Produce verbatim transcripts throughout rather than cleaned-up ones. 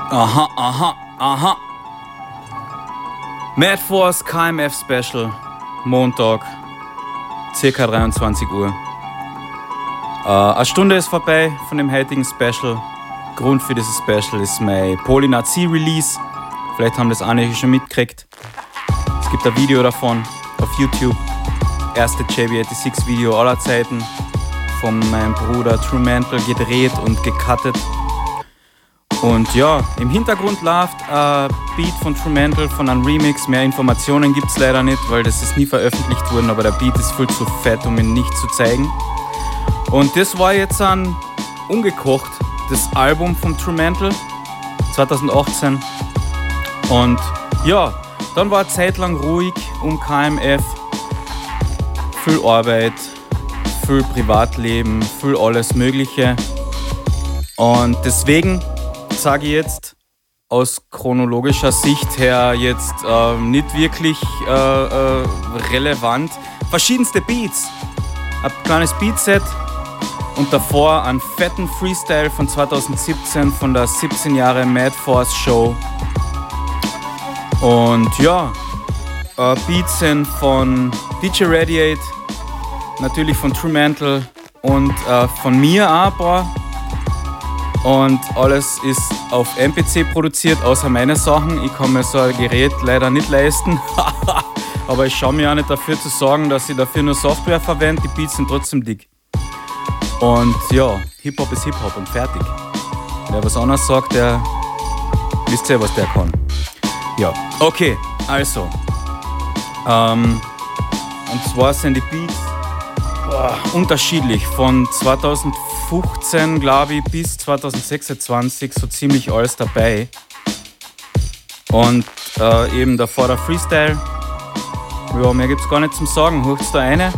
Aha, aha, aha. Mad Force K M F Special, Montag, circa dreiundzwanzig Uhr. Äh, eine Stunde ist vorbei von dem heutigen Special. Grund für dieses Special ist mein Polynazi Release. Vielleicht haben das einige schon mitgekriegt. Es gibt ein Video davon auf YouTube. Erste J B sechsundachtzig Video aller Zeiten. Von meinem Bruder True Mental gedreht und gecuttet. Und ja, im Hintergrund läuft ein Beat von True Mental, von einem Remix. Mehr Informationen gibt es leider nicht, weil das ist nie veröffentlicht worden, aber der Beat ist viel zu fett, um ihn nicht zu zeigen. Und das war jetzt ein ungekocht, das Album von True Mental zwanzig achtzehn. Und ja, dann war eine Zeit lang ruhig um K M F. Viel Arbeit, viel Privatleben, viel alles Mögliche. Und deswegen sage ich jetzt aus chronologischer Sicht her jetzt äh, nicht wirklich äh, äh, relevant. Verschiedenste Beats. Ein kleines Beatset und davor einen fetten Freestyle von zwanzig siebzehn von der siebzehn Jahre Mad Force Show. Und ja, äh, Beats sind von D J Radiate, natürlich von True Mental und äh, von mir auch ein paar. Und alles ist auf M P C produziert, außer meine Sachen. Ich kann mir so ein Gerät leider nicht leisten. Aber ich schaue mir auch nicht dafür zu sorgen, dass ich dafür nur Software verwende. Die Beats sind trotzdem dick. Und ja, Hip-Hop ist Hip-Hop und fertig. Wer was anderes sagt, der wisst ihr, was der kann. Ja, okay, also. Ähm, und zwar sind die Beats boah, unterschiedlich. Von zweitausendfünfzehn, glaube ich, bis zweitausendsechsundzwanzig so ziemlich alles dabei. Und äh, eben davor der Freestyle. Ja, mehr gibt's gar nicht zum Sagen. Hört's da eine?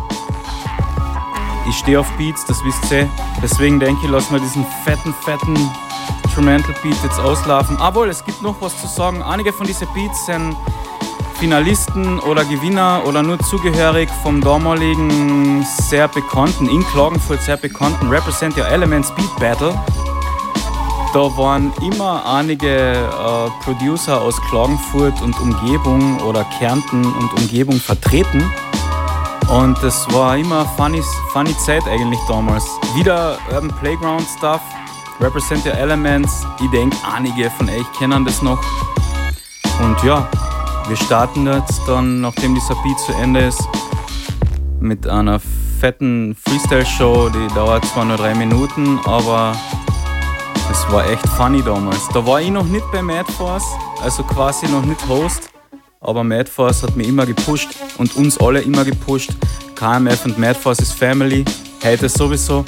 Ich stehe auf Beats, das wisst ihr. Deswegen denke ich, lassen wir diesen fetten, fetten Instrumental Beat jetzt auslaufen. Obwohl, es gibt noch was zu sagen. Einige von diesen Beats sind Finalisten oder Gewinner oder nur zugehörig vom damaligen sehr bekannten, in Klagenfurt sehr bekannten Represent Your Elements Beat Battle. Da waren immer einige äh, Producer aus Klagenfurt und Umgebung oder Kärnten und Umgebung vertreten. Und das war immer funny, funny Zeit eigentlich damals. Wieder Urban Playground Stuff, Represent Your Elements. Ich denke, einige von euch kennen das noch. Und ja, wir starten jetzt dann, nachdem dieser Beat zu Ende ist, mit einer fetten Freestyle-Show. Die dauert zwar nur drei Minuten, aber es war echt funny damals. Da war ich noch nicht bei Mad Force, also quasi noch nicht Host. Aber Mad Force hat mich immer gepusht und uns alle immer gepusht. K M F und Mad Force ist Family, heute sowieso.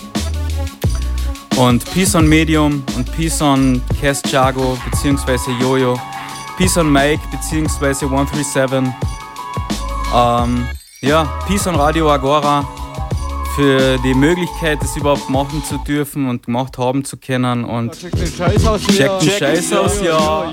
Und Peace on Medium und Peace on Cass Jago bzw. Jojo. Peace on Mike bzw. one three seven. Ähm, ja, Peace on Radio Agora für die Möglichkeit, das überhaupt machen zu dürfen und gemacht haben zu können. Und checkt den Scheiß aus, checkt den Scheiß aus, ja.